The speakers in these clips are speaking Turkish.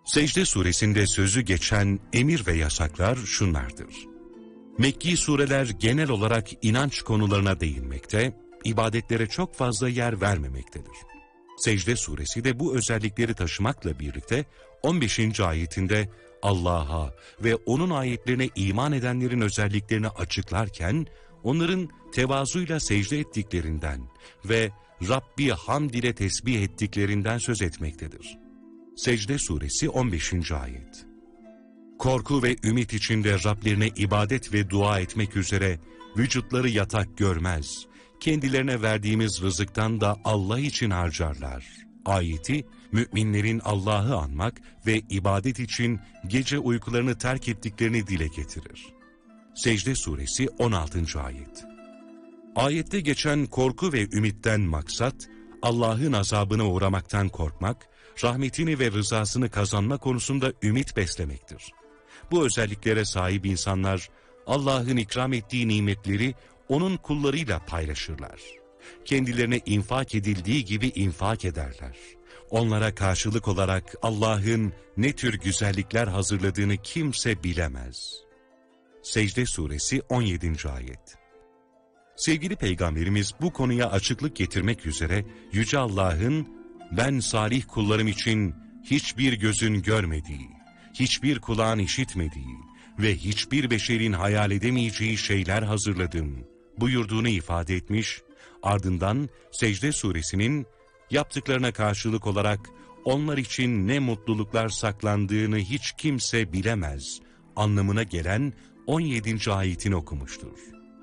Secde suresinde sözü geçen emir ve yasaklar şunlardır. Mekki sureler genel olarak inanç konularına değinmekte, ibadetlere çok fazla yer vermemektedir. Secde suresi de bu özellikleri taşımakla birlikte 15. ayetinde Allah'a ve onun ayetlerine iman edenlerin özelliklerini açıklarken, onların tevazuyla secde ettiklerinden ve Rabbi hamd ile tesbih ettiklerinden söz etmektedir. Secde suresi 15. ayet. Korku ve ümit içinde Rablerine ibadet ve dua etmek üzere vücutları yatak görmez, kendilerine verdiğimiz rızıktan da Allah için harcarlar. Ayeti, müminlerin Allah'ı anmak ve ibadet için gece uykularını terk ettiklerini dile getirir. Secde suresi 16. ayet. Ayette geçen korku ve ümitten maksat, Allah'ın azabına uğramaktan korkmak, rahmetini ve rızasını kazanma konusunda ümit beslemektir. Bu özelliklere sahip insanlar, Allah'ın ikram ettiği nimetleri onun kullarıyla paylaşırlar. Kendilerine infak edildiği gibi infak ederler. Onlara karşılık olarak Allah'ın ne tür güzellikler hazırladığını kimse bilemez. Secde suresi 17. ayet. Sevgili Peygamberimiz bu konuya açıklık getirmek üzere Yüce Allah'ın ben salih kullarım için hiçbir gözün görmediği, hiçbir kulağın işitmediği ve hiçbir beşerin hayal edemeyeceği şeyler hazırladım buyurduğunu ifade etmiş, ardından Secde suresinin yaptıklarına karşılık olarak onlar için ne mutluluklar saklandığını hiç kimse bilemez anlamına gelen 17. ayetini okumuştur.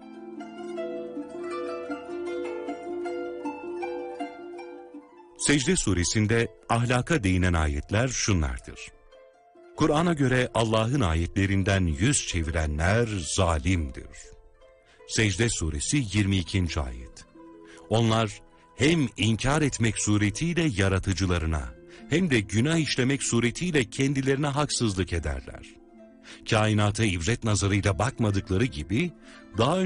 Secde suresinde ahlaka değinen ayetler şunlardır. Kur'an'a göre Allah'ın ayetlerinden yüz çevirenler zalimdir. Secde suresi 22. ayet. Onlar hem inkar etmek suretiyle yaratıcılarına hem de günah işlemek suretiyle kendilerine haksızlık ederler. Kainata ibret nazarıyla bakmadıkları gibi daha